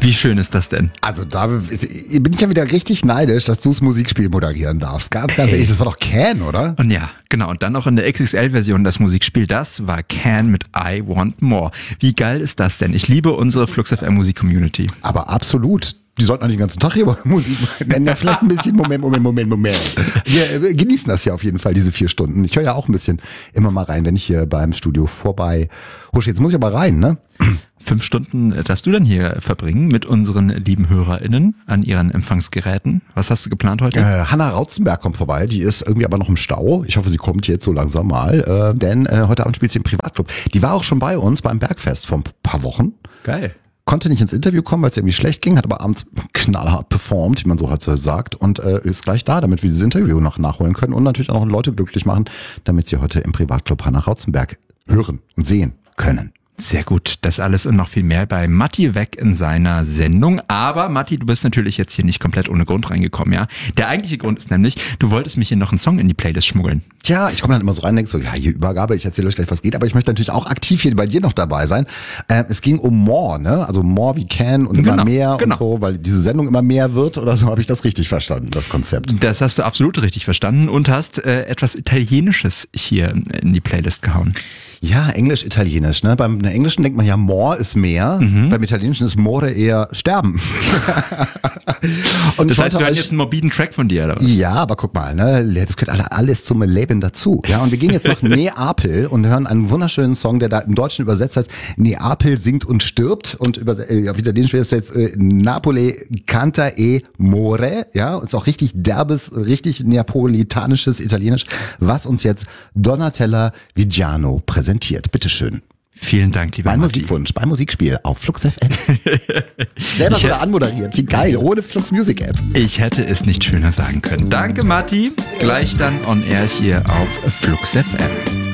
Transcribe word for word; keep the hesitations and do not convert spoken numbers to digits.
Wie schön ist das denn? Also da bin ich ja wieder richtig neidisch, dass du das Musikspiel moderieren darfst. Ganz, ganz ehrlich, das war doch Can, oder? Und ja, genau. Und dann noch in der X X L-Version das Musikspiel. Das war Can mit I Want More. Wie geil ist das denn? Ich liebe unsere Flux F M Musik-Community. Aber absolut. Die sollten eigentlich den ganzen Tag hier über Musik machen. Ja, vielleicht ein bisschen, Moment, Moment, Moment, Moment. Wir genießen das ja auf jeden Fall, diese vier Stunden. Ich höre ja auch ein bisschen immer mal rein, wenn ich hier beim Studio vorbei husche. Jetzt muss ich aber rein, ne? Fünf Stunden darfst du dann hier verbringen mit unseren lieben HörerInnen an ihren Empfangsgeräten. Was hast du geplant heute? Äh, Hanna Rautzenberg kommt vorbei, die ist irgendwie aber noch im Stau. Ich hoffe, sie kommt jetzt so langsam mal, äh, denn äh, heute Abend spielt sie im Privatclub. Die war auch schon bei uns beim Bergfest vor ein paar Wochen. Geil. Konnte nicht ins Interview kommen, weil es irgendwie schlecht ging, hat aber abends knallhart performt, wie man so halt so sagt, und äh, ist gleich da, damit wir dieses Interview noch nachholen können und natürlich auch noch Leute glücklich machen, damit sie heute im Privatclub Hanna Rautzenberg hören und sehen können. Sehr gut, das alles und noch viel mehr bei Matti Weg in seiner Sendung. Aber Matti, du bist natürlich jetzt hier nicht komplett ohne Grund reingekommen, ja? Der eigentliche Grund ist nämlich, du wolltest mich hier noch einen Song in die Playlist schmuggeln. Tja, ich komme dann immer so rein und denke so, ja, hier Übergabe, ich erzähle euch gleich, was geht, aber ich möchte natürlich auch aktiv hier bei dir noch dabei sein. Ähm, es ging um More, ne? Also More wie Can und Genau, immer mehr genau. und so, weil diese Sendung immer mehr wird oder so, habe ich das richtig verstanden, das Konzept. Das hast du absolut richtig verstanden und hast äh, etwas Italienisches hier in die Playlist gehauen. Ja, Englisch, Italienisch. Ne? Beim Englischen denkt man ja, more ist mehr. Mhm. Beim Italienischen ist more eher sterben. Und das heißt, wir hören euch, jetzt einen morbiden Track von dir, oder was? Ja, aber guck mal, ne? Das gehört alle, alles zum Leben dazu. Ja, und wir gehen jetzt nach Neapel und hören einen wunderschönen Song, der da im Deutschen übersetzt hat, Neapel singt und stirbt. Und über, äh, auf Italienisch wäre es jetzt äh, Napoli canta e more. Ja, ist auch richtig derbes, richtig neapolitanisches Italienisch, was uns jetzt Donatella Vigiano präsentiert. Bitteschön. Vielen Dank, lieber Mein Matti. Musikwunsch beim Musikspiel auf Flux F M. Selber Ich sogar hätte- anmoderiert. Wie geil, ohne Flux Music App. Ich hätte es nicht schöner sagen können. Danke, Matti. Gleich dann on air hier auf Flux F M.